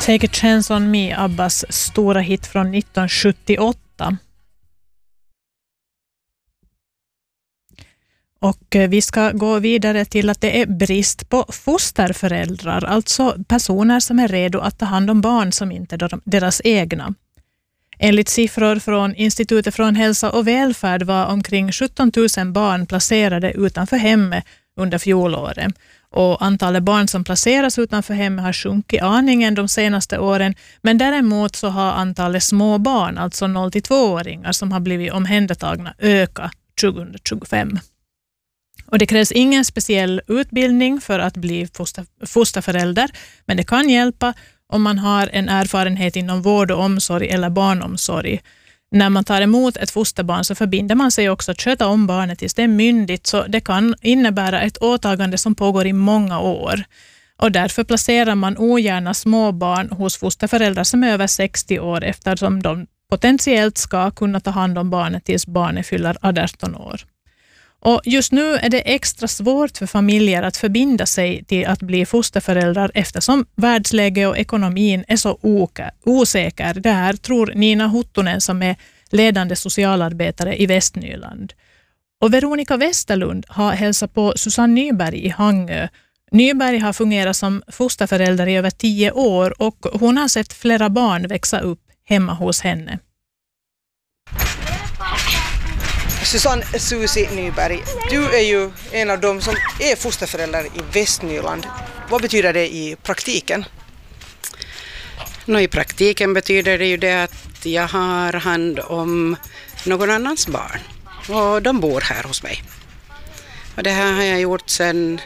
Take a chance on me, Abbas stora hit från 1978. Och vi ska gå vidare till att det är brist på fosterföräldrar, alltså personer som är redo att ta hand om barn som inte är deras egna. Enligt siffror från Institutet för hälsa och välfärd var omkring 17 000 barn placerade utanför hemmet under fjolåret. Och antalet barn som placeras utanför hemmet har sjunkit aningen de senaste åren, men däremot så har antalet små barn, alltså 0-2-åringar som har blivit omhändertagna, ökat 2025. Och det krävs ingen speciell utbildning för att bli fosterförälder, men det kan hjälpa om man har en erfarenhet inom vård och omsorg eller barnomsorg. När man tar emot ett fosterbarn så förbinder man sig också att sköta om barnet tills det är myndigt, så det kan innebära ett åtagande som pågår i många år. Och därför placerar man ogärna små barn hos fosterföräldrar som är över 60 år, eftersom de potentiellt ska kunna ta hand om barnet tills barnet fyller 18 år. Och just nu är det extra svårt för familjer att förbinda sig till att bli fosterföräldrar eftersom världsläget och ekonomin är så osäker. Det här tror Nina Huttunen som är ledande socialarbetare i Västnyland. Och Veronica Westerlund har hälsat på Susanne Nyberg i Hangö. Nyberg har fungerat som fosterförälder i över 10 år och hon har sett flera barn växa upp hemma hos henne. Susanne Susi Nyberg, du är ju en av dem som är fosterföräldrar i Västnyland. Vad betyder det i praktiken? I praktiken betyder det ju det att jag har hand om någon annans barn och de bor här hos mig. Och det här har jag gjort sedan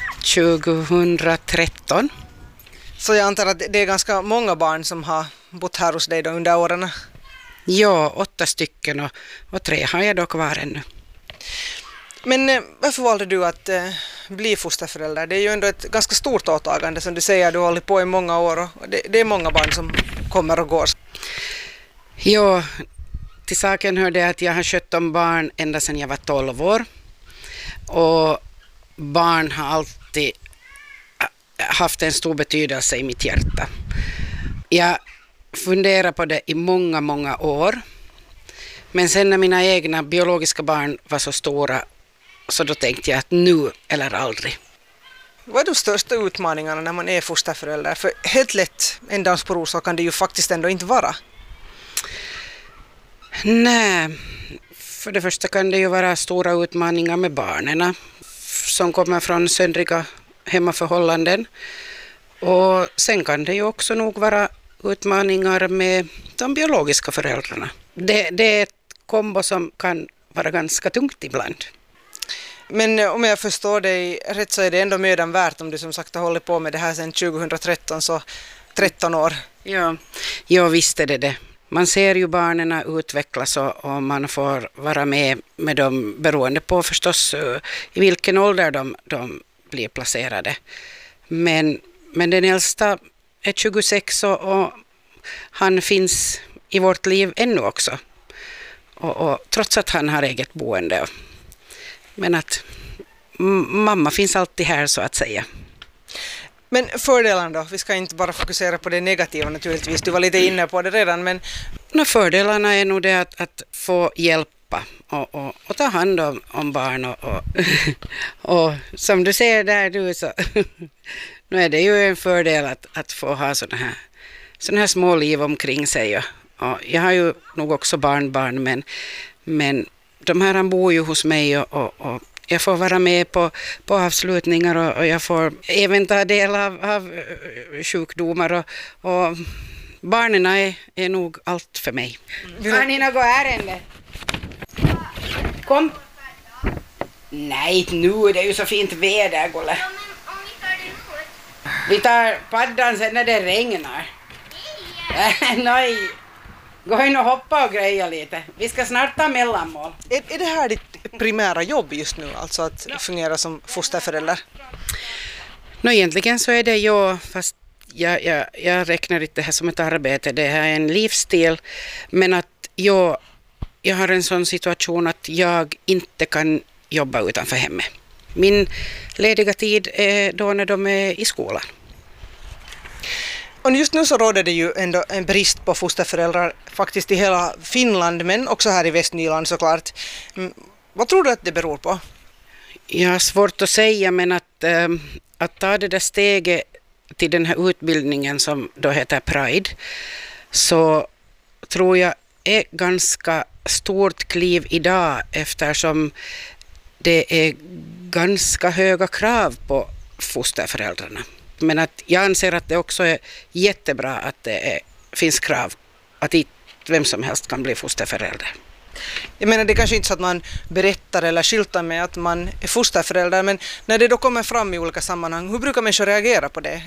2013. Så jag antar att det är ganska många barn som har bott här hos dig då under åren? Ja, 8 stycken och 3 har jag då kvar ännu. Men varför valde du att bli fosterförälder? Det är ju ändå ett ganska stort åtagande som du säger, du har hållit på i många år och det är många barn som kommer och går. Ja, till saken hör det att jag har skött om barn ända sedan jag var 12 år. Och barn har alltid haft en stor betydelse i mitt hjärta. Jag funderar på det i många år. Men sen när mina egna biologiska barn var så stora så då tänkte jag att nu eller aldrig. Vad är de största utmaningarna när man är fosterförälder? För helt lätt en dans på rosor kan det ju faktiskt ändå inte vara. Nej, för det första kan det ju vara stora utmaningar med barnen som kommer från söndriga hemmaförhållanden. Och sen kan det ju också nog vara utmaningar med de biologiska föräldrarna. Det är ett kombo som kan vara ganska tungt ibland. Men om jag förstår dig rätt så är det ändå mödan värt om du som sagt har hållit på med det här sedan 2013, så 13 år. Ja, visst är det. Man ser ju barnen utvecklas och man får vara med dem beroende på förstås i vilken ålder de blir placerade. Men den äldsta är 26 och han finns i vårt liv ännu också. Och trots att han har eget boende. Men att mamma finns alltid här så att säga. Men fördelarna då? Vi ska inte bara fokusera på det negativa naturligtvis. Du var lite inne på det redan. Men fördelarna är nog det att få hjälpa och ta hand om barn. Och som du ser där du så nu är det ju en fördel att få ha sådana här små liv omkring sig. Och jag har ju nog också barnbarn men de här bor ju hos mig och jag får vara med på avslutningar och jag får även ta del av sjukdomar och barnen är nog allt för mig. Anina, gå ärende. Kom. Nej, nu det är ju så fint väder, Golle. Vi tar paddan sen när det regnar. Nej. Gå in och hoppa och greja lite. Vi ska snart ta mellanmål. Är det här ditt primära jobb just nu? Alltså att fungera som fosterförälder? Egentligen så är det jag, fast jag räknar inte det här som ett arbete. Det här är en livsstil. Men att jag har en sån situation att jag inte kan jobba utanför hemmet. Min lediga tid är då när de är i skolan. Och just nu så råder det ju ändå en brist på fosterföräldrar faktiskt i hela Finland, men också här i Västnyland såklart. Vad tror du att det beror på? Jag har svårt att säga, men att ta det där steget till den här utbildningen som då heter Pride, så tror jag är ganska stort kliv idag, eftersom det är ganska höga krav på fosterföräldrarna. Men att jag anser att det också är jättebra att det finns krav att vem som helst kan bli fosterförälder. Jag menar, det är kanske inte så att man berättar eller skyltar med att man är fosterförälder, men när det då kommer fram i olika sammanhang, hur brukar människor reagera på det?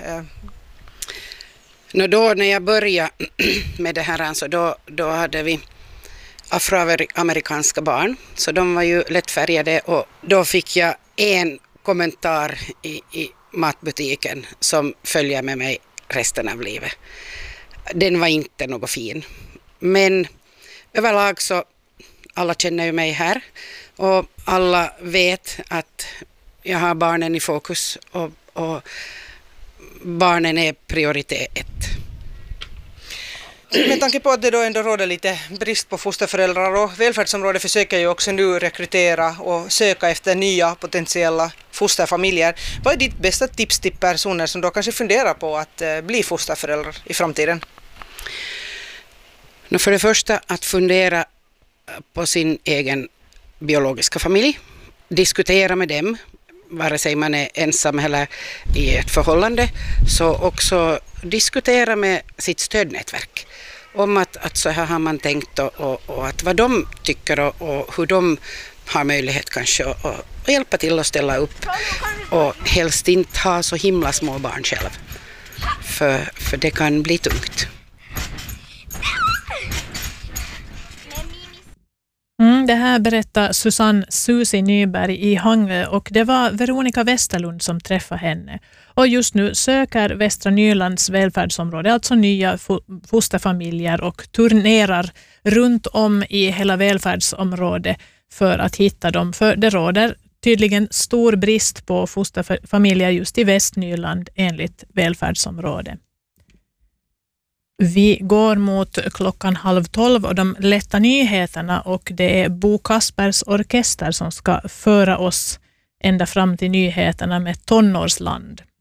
Då när jag började med det här, så då hade vi afroamerikanska barn, så de var ju lättfärgade, och då fick jag en kommentar i matbutiken som följer med mig resten av livet. Den var inte något fin, men överlag så alla känner ju mig här, och alla vet att jag har barnen i fokus, och barnen är prioritet 1. Med tanke på att det då ändå råder lite brist på fosterföräldrar, och välfärdsområdet försöker ju också nu rekrytera och söka efter nya potentiella fosterfamiljer. Vad är ditt bästa tips till personer som då kanske funderar på att bli fosterföräldrar i framtiden? För det första att fundera på sin egen biologiska familj. Diskutera med dem, vare sig man är ensam eller i ett förhållande, så också diskutera med sitt stödnätverk om att så här har man tänkt, och att vad de tycker och hur de har möjlighet kanske att hjälpa till att ställa upp, och helst inte ha så himla små barn själv, för det kan bli tungt. Det här berättar Susanne Susi Nyberg i Hangö, och det var Veronica Westerlund som träffade henne. Och just nu söker Västra Nylands välfärdsområde alltså nya fosterfamiljer och turnerar runt om i hela välfärdsområdet för att hitta dem. För det råder tydligen stor brist på fosterfamiljer just i Västnyland enligt välfärdsområdet. Vi går mot 11:30 och de lätta nyheterna, och det är Bo Kaspers orkester som ska föra oss ända fram till nyheterna med Tonårsland.